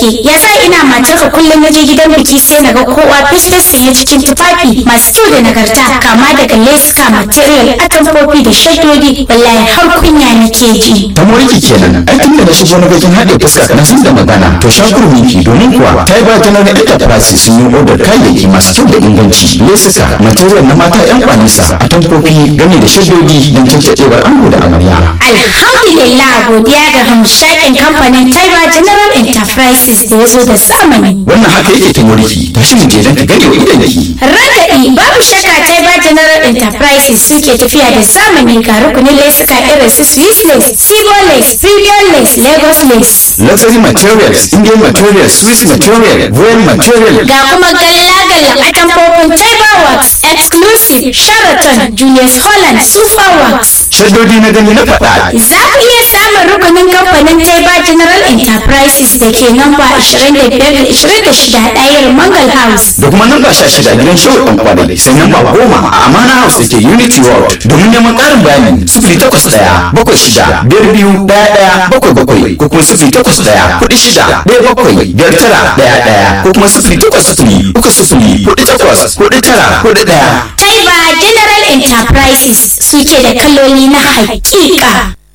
gaske. Ya sa ina matarka kullum na je gidan biki sai na ga kowa fes sanye cikin tufafi masu kyau da nagarta, kama daga leska, material, atamfofi da shaddodi. Wallahi har kunya nake ji. Ta moriki kenan. Ai tun da na shigo na bakin haɗe fuska na san da magana. To shakur miki domin kuwa Taiba General Enterprise sun yi odar kayayyaki masu kyau da inganci. Lesuka, material na mata 'yan kwanisa, atamfofi game da shaddodi don cancacewar ango da amarya. Alhamdulillah, godiya ga hamshakin kamfanin Taiba General Enterprises da ya zo da zamani. Wannan haka yake ta moriki. Tashi mu je don ka gane wa idanki. Ragaɗi babu shakka Taiba General Enterprises suke tafiya da zamani ga rukunin lesuka irin su Swiss lace, Sibo lace, Premium lace, Lagos lace. Luxury materials, Indian materials, Swiss material, Royal material. Ga kuma galla-galla atamfofin Taiba Works, Exclusive, Sheraton, Julius Holland, Super Works. Shaddodi na gani na faɗa. Za ku iya samun rukunin kamfanin Taiba General Enterprises da ke namba 25-26 ɗayar Mangal House. Da kuma namba 16 a gidan Shehu ɗan Kwanai, sai namba 10 a Amana House da ke Unity World. Domin neman ƙarin bayani 081-76-22-11-77 ko kuma 081-46-17-59-11 ko kuma 080-308-4941. Taiba General Enterprises suke da kaloli na haƙiƙa.